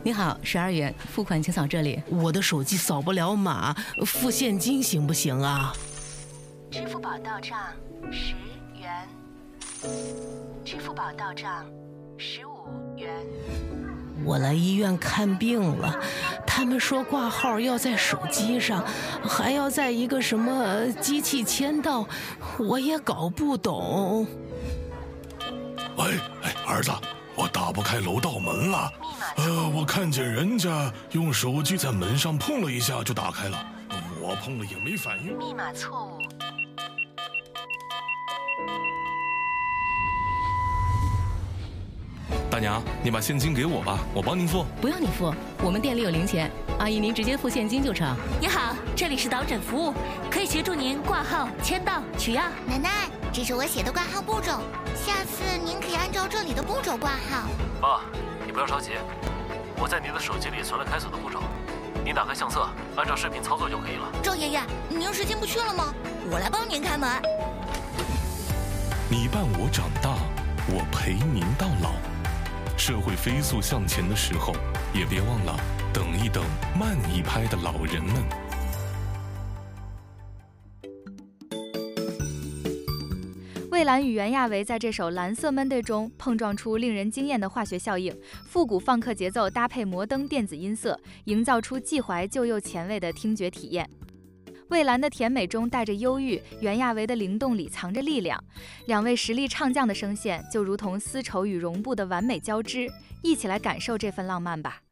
你好，12元，付款请扫这里。 我的手机扫不了码，付现金行不行啊？ 支付宝到账10元，支付宝到账15元。 我来医院看病了，他们说挂号要在手机上，还要在一个什么机器签到，我也搞不懂。 喂，儿子，我打不开楼道门了。我看见人家用手机在门上碰了一下就打开了，我碰了也没反应。 密码错误。 大娘，你把现金给我吧，我帮您付。 不用你付，我们店里有零钱，阿姨您直接付现金就成。 你好，这里是导诊服务，可以协助您挂号、签到、取药。 奶奶，这是我写的挂号步骤，下次您可以按照这里的步骤挂号。 爸，你不要着急，我在您的手机里存了开锁的步骤，您打开相册，按照视频操作就可以了。 赵爷爷，您是进不去了吗？我来帮您开门。 你伴我长大，我陪您到老。社会飞速向前的时候，也别忘了等一等慢一拍的老人们。 蔚蓝与袁娅维在这首《蓝色 Monday》中碰撞出令人惊艳的化学效应，复古放克节奏搭配摩登电子音色，营造出既怀旧又前卫的听觉体验。蔚蓝的甜美中带着忧郁，袁娅维的灵动里藏着力量。两位实力唱将的声线就如同丝绸与绒布的完美交织，一起来感受这份浪漫吧。